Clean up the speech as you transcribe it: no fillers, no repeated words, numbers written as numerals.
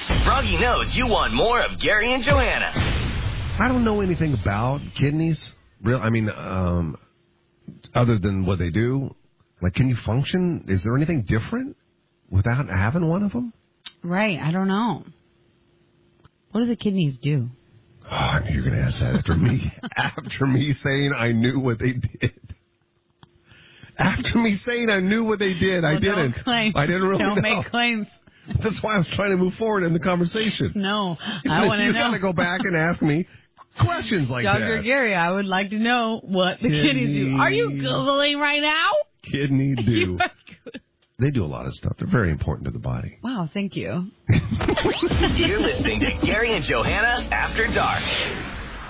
Froggy knows you want more of Gary and Johanna. I don't know anything about kidneys. Other than what they do. Like, can you function? Is there anything different without having one of them? Right. I don't know. What do the kidneys do? Oh, I knew you were going to ask that after me saying I knew what they did. After me saying I knew what they did, I didn't. I didn't really know. Don't make claims. That's why I was trying to move forward in the conversation. No, I want to know. You got to go back and ask me questions like that. Dr. Gary, I would like to know what the kidneys do. Are you Googling right now? Kidney do. They do a lot of stuff. They're very important to the body. Wow, thank you. You're listening to Gary and Johanna After Dark.